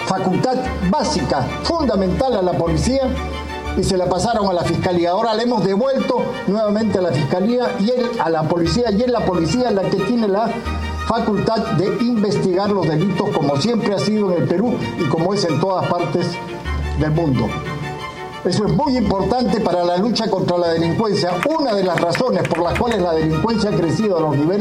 facultad básica, fundamental a la policía, y se la pasaron a la Fiscalía. Ahora le hemos devuelto nuevamente a la Fiscalía y a la policía, y es la policía la que tiene la facultad de investigar los delitos, como siempre ha sido en el Perú y como es en todas partes del mundo. Eso es muy importante para la lucha contra la delincuencia. Una de las razones por las cuales la delincuencia ha crecido a los niveles